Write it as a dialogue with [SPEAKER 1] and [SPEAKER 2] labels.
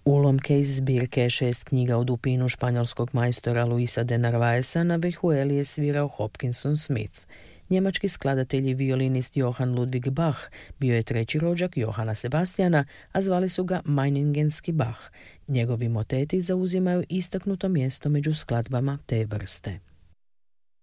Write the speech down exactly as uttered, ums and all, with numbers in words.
[SPEAKER 1] Ulomke iz zbirke šest knjiga o dupinu španjolskog majstora Luisa de Narvaesa na vihueli je svirao Hopkinson Smith. Njemački skladatelj i violinist Johann Ludwig Bach bio je treći rođak Johana Sebastiana, a zvali su ga Meiningenski Bach. Njegovi moteti zauzimaju istaknuto mjesto među skladbama te vrste.